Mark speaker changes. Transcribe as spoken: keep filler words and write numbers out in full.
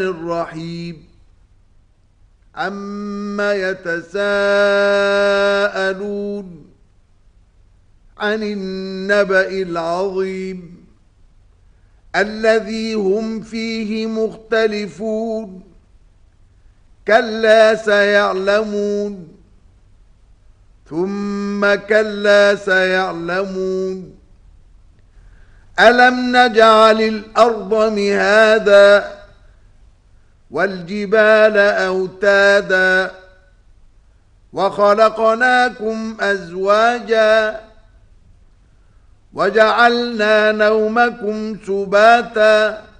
Speaker 1: الرحيم عما يتساءلون عن النبأ العظيم الذي هم فيه مختلفون كلا سيعلمون ثم كلا سيعلمون ألم نجعل الأرض مهادا والجبال أوتادا وخلقناكم أزواجا وجعلنا نومكم سباتا